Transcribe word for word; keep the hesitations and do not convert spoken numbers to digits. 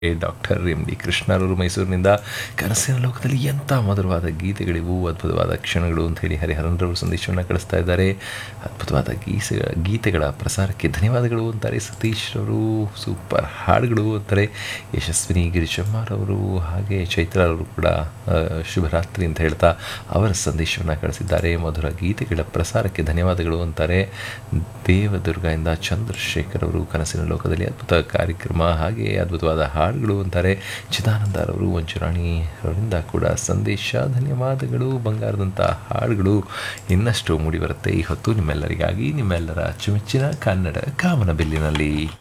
Doctor M D ಕೃಷ್ಣರವರು ಮೈಸೂರಿನಿಂದ ಕನಸಿನ ಲೋಕದಲ್ಲಿ ಎಂಥ ಮಧುರವಾದ ಗೀತೆಗಳಿವು, ಅದ್ಭುತವಾದ ಕ್ಷಣಗಳು ಅಂತ ಹೇಳಿ ಹರಿಹರನ್ರವರು ಸಂದೇಶವನ್ನು ಕಳಿಸ್ತಾ ಇದ್ದಾರೆ. ಅದ್ಭುತವಾದ ಗೀಸ ಗೀತೆಗಳ ಪ್ರಸಾರಕ್ಕೆ ಧನ್ಯವಾದಗಳು ಅಂತಾರೆ ಸತೀಶ್ ರವರು. ಸೂಪರ್ ಹಾಡುಗಳು ಅಂತಾರೆ ಯಶಸ್ವಿನಿ ಗಿರಿಜಮ್ಮರವರು. ಹಾಗೆ ಚೈತ್ರರವರು ಕೂಡ ಶುಭರಾತ್ರಿ ಅಂತ ಹೇಳ್ತಾ ಅವರ ಸಂದೇಶವನ್ನು ಕಳಿಸಿದ್ದಾರೆ. ಮಧುರ ಗೀತೆಗಳ ಪ್ರಸಾರಕ್ಕೆ ಧನ್ಯವಾದಗಳು ಅಂತಾರೆ ದೇವದುರ್ಗದಿಂದ ಚಂದ್ರಶೇಖರ್ ಅವರು. ಕನಸಿನ ಲೋಕದಲ್ಲಿ ಅದ್ಭುತ ಕಾರ್ಯಕ್ರಮ, ಹಾಗೆ ಅದ್ಭುತವಾದ ಹಾಡುಗಳು ಅಂತಾರೆ ಚಿದಾನಂದರವರು. ಮಂಚುರಾಣಿ ಅವರಿಂದ ಕೂಡ ಸಂದೇಶ, ಧನ್ಯವಾದಗಳು. ಬಂಗಾರದಂಥ ಹಾಡುಗಳು ಇನ್ನಷ್ಟು ಮೂಡಿಬರುತ್ತೆ ಈ ಹೊತ್ತು ನಿಮ್ಮೆಲ್ಲರಿಗಾಗಿ, ನಿಮ್ಮೆಲ್ಲರ ಅಚ್ಚುಮೆಚ್ಚಿನ ಕನ್ನಡ ಕಾಮನಬಿಲ್ಲಿನಲ್ಲಿ.